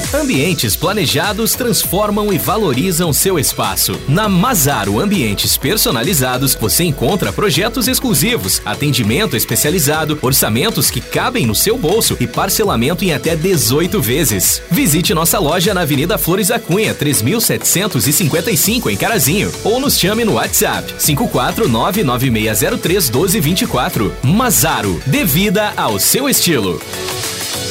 Ambientes planejados transformam e valorizam seu espaço. Na Mazaro Ambientes Personalizados, você encontra projetos exclusivos, atendimento especializado, orçamentos que cabem no seu bolso e parcelamento em até 18 vezes. Visite nossa loja na Avenida Flores da Cunha, 3755 em Carazinho, ou nos chame no WhatsApp 54996031224. Mazaro, dê vida ao seu estilo.